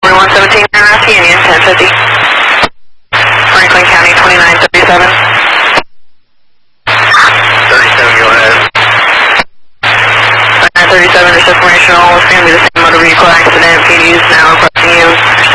4117, International Union, 1050. Franklin County, 2937. 37, go ahead. 2937, just informational. It's going to be the same motor vehicle accident. PD's now requesting you